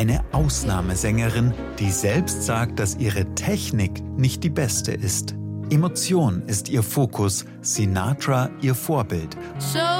Eine Ausnahmesängerin, die selbst sagt, dass ihre Technik nicht die beste ist. Emotion ist ihr Fokus, Sinatra ihr Vorbild.